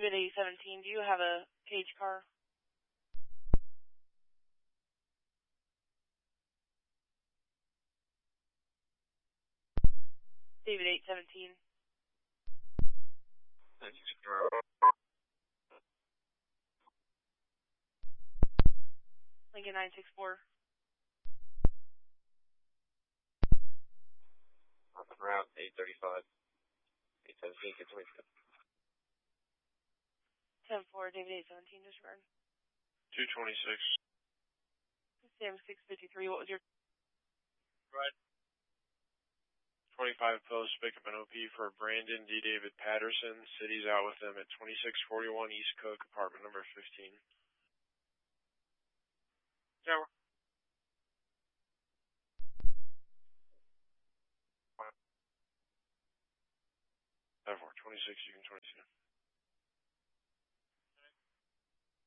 David 817, do you have a cage car? David 817. Lincoln 964. Route 835. 817, continue. 10-4, David 817, disregard. 226. Sam 653, what was your... Right. 25 post, pick up an OP for Brandon D. David Patterson. City's out with them at 2641 East Cook, apartment number 15. Tower. 26, you can 22.